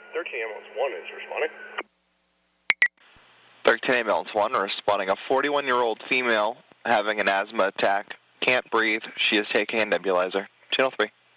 13 ambulance 1 is responding. 13 ambulance 1 responding. A 41-year-old female having an asthma attack. Can't breathe. She is taking a nebulizer. Channel 3.